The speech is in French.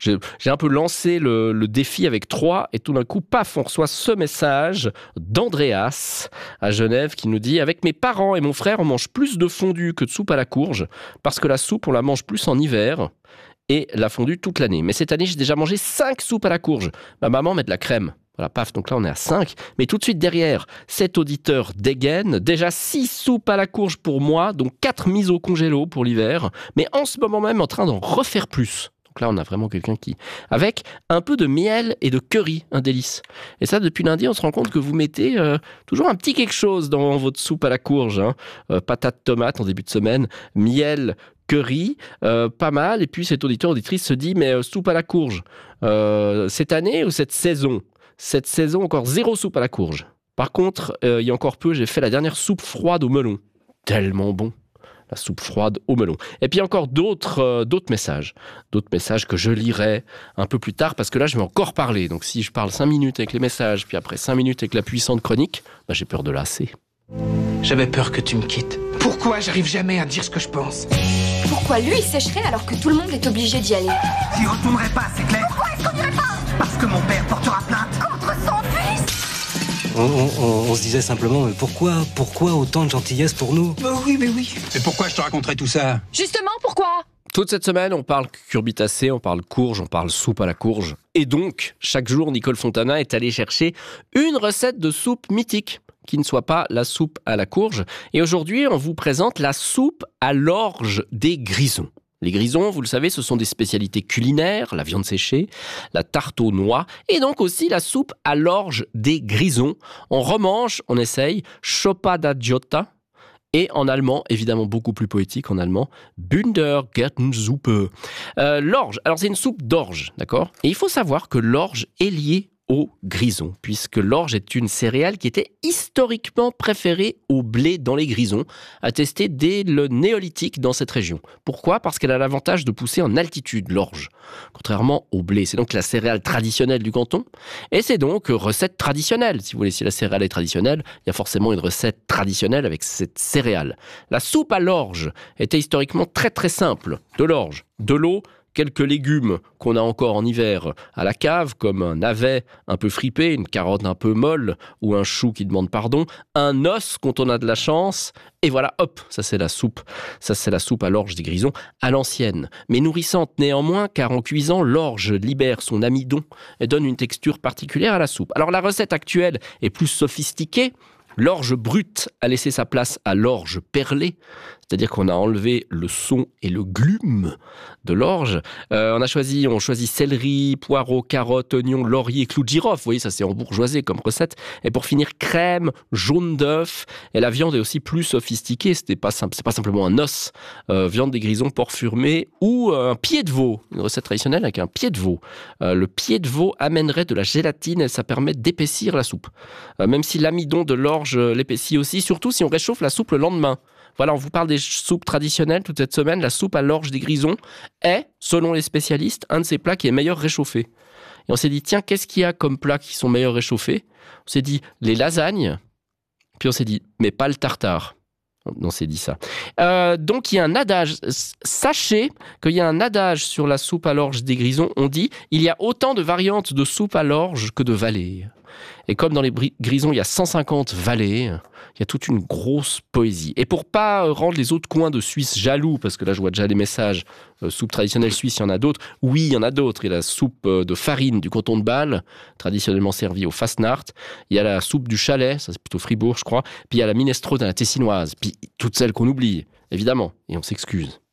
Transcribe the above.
J'ai un peu lancé le défi avec 3 et tout d'un coup, paf, on reçoit ce message d'Andreas à Genève qui nous dit « Avec mes parents et mon frère, on mange plus de fondue que de soupe à la courge parce que la soupe, on la mange plus en hiver et la fondue toute l'année. Mais cette année, j'ai déjà mangé 5 soupes à la courge. Ma maman met de la crème. » Voilà, paf, donc là on est à 5. Mais tout de suite derrière, cet auditeur dégaine. Déjà 6 soupes à la courge pour moi, donc 4 mises au congélo pour l'hiver. Mais en ce moment même en train d'en refaire plus. Donc là on a vraiment quelqu'un qui... Avec un peu de miel et de curry, un délice. Et ça depuis lundi on se rend compte que vous mettez toujours un petit quelque chose dans votre soupe à la courge. Patate tomate en début de semaine, miel, curry, pas mal. Et puis cet auditeur-auditrice se dit mais soupe à la courge, cette année ou cette saison encore 0 soupe à la courge. Par contre, il y a encore peu, j'ai fait la dernière soupe froide au melon. Tellement bon, la soupe froide au melon. Et puis encore d'autres messages que je lirai un peu plus tard, parce que là, je vais encore parler. Donc si je parle 5 minutes avec les messages, puis après 5 minutes avec la puissante chronique, j'ai peur de lasser. J'avais peur que tu me quittes. Pourquoi j'arrive jamais à dire ce que je pense? Pourquoi lui il sécherait alors que tout le monde est obligé d'y aller? J'y retournerai pas, c'est clair? Pourquoi est-ce qu'on irait pas? Parce que mon père portera plainte Contre son fils? On se disait simplement, mais pourquoi autant de gentillesse pour nous? Oui. Mais pourquoi je te raconterais tout ça? Justement, pourquoi? Toute cette semaine, on parle cucurbitacée, on parle courge, on parle soupe à la courge. Et donc, chaque jour, Nicole Fontana est allée chercher une recette de soupe mythique qui ne soit pas la soupe à la courge. Et aujourd'hui, on vous présente la soupe à l'orge des grisons. Les grisons, vous le savez, ce sont des spécialités culinaires, la viande séchée, la tarte aux noix, et donc aussi la soupe à l'orge des grisons. On remange, on essaye, Sopa da Giotta, et en allemand, évidemment beaucoup plus poétique en allemand, Bundergartensuppe. L'orge, alors c'est une soupe d'orge, d'accord? Et il faut savoir que l'orge est liée au grison, puisque l'orge est une céréale qui était historiquement préférée au blé dans les grisons, attestée dès le néolithique dans cette région. Pourquoi? Parce qu'elle a l'avantage de pousser en altitude, l'orge, contrairement au blé. C'est donc la céréale traditionnelle du canton, et c'est donc recette traditionnelle. Si vous voulez, si la céréale est traditionnelle, il y a forcément une recette traditionnelle avec cette céréale. La soupe à l'orge était historiquement très très simple. De l'orge, de l'eau, quelques légumes qu'on a encore en hiver à la cave, comme un navet un peu fripé, une carotte un peu molle ou un chou qui demande pardon, un os quand on a de la chance, et voilà, hop, ça c'est la soupe à l'orge des grisons à l'ancienne, mais nourrissante néanmoins, car en cuisant, l'orge libère son amidon et donne une texture particulière à la soupe. Alors la recette actuelle est plus sophistiquée. L'orge brute a laissé sa place à l'orge perlée, c'est-à-dire qu'on a enlevé le son et le glume de l'orge. On choisit céleri, poireaux, carottes, oignons, laurier, clous de girofle. Vous voyez, ça c'est embourgeoisé comme recette. Et pour finir, crème, jaune d'œuf. Et la viande est aussi plus sophistiquée. C'est pas simplement un os. Viande des grisons, porc fumé ou un pied de veau. Une recette traditionnelle avec un pied de veau. Le pied de veau amènerait de la gélatine et ça permet d'épaissir la soupe. Même si l'amidon de l'orge l'épaissit aussi, surtout si on réchauffe la soupe le lendemain. Voilà, on vous parle des soupes traditionnelles toute cette semaine. La soupe à l'orge des grisons est, selon les spécialistes, un de ces plats qui est meilleur réchauffé. Et on s'est dit, tiens, qu'est-ce qu'il y a comme plats qui sont meilleurs réchauffés? On s'est dit, les lasagnes. Puis on s'est dit, mais pas le tartare. On s'est dit ça. Donc il y a un adage. Sachez qu'il y a un adage sur la soupe à l'orge des grisons. On dit, il y a autant de variantes de soupe à l'orge que de vallées. Et comme dans les grisons, il y a 150 vallées, il y a toute une grosse poésie. Et pour pas rendre les autres coins de Suisse jaloux, parce que là je vois déjà les messages, soupe traditionnelle suisse, il y en a d'autres. Oui, il y en a d'autres. Il y a la soupe de farine du canton de Bâle, traditionnellement servie au Fastnacht. Il y a la soupe du Chalet, ça c'est plutôt Fribourg je crois. Puis il y a la minestrone à la tessinoise. Puis toutes celles qu'on oublie, évidemment, et on s'excuse.